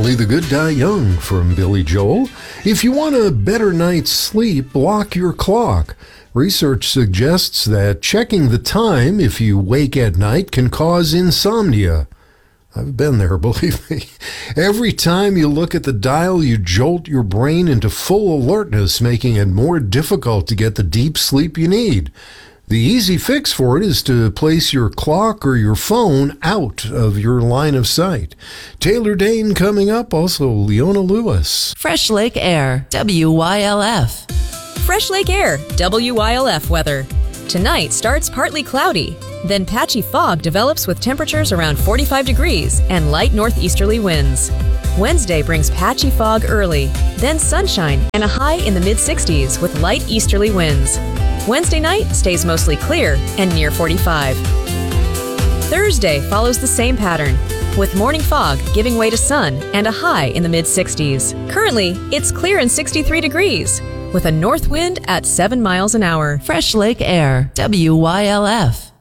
Only the Good Die Young from Billy Joel. If you want a better night's sleep, block your clock. Research suggests that checking the time if you wake at night can cause insomnia. I've been there, believe me. Every time you look at the dial, you jolt your brain into full alertness, making it more difficult to get the deep sleep you need. The easy fix for it is to place your clock or your phone out of your line of sight. Taylor Dane coming up, also Leona Lewis. Fresh Lake Air, WYLF. Fresh Lake Air, WYLF weather. Tonight starts partly cloudy. Then patchy fog develops with temperatures around 45 degrees and light northeasterly winds. Wednesday brings patchy fog early, then sunshine and a high in the mid-60s with light easterly winds. Wednesday night stays mostly clear and near 45. Thursday follows the same pattern, with morning fog giving way to sun and a high in the mid-60s. Currently, it's clear and 63 degrees, with a north wind at 7 miles an hour. Fresh Lake Air, WYLF.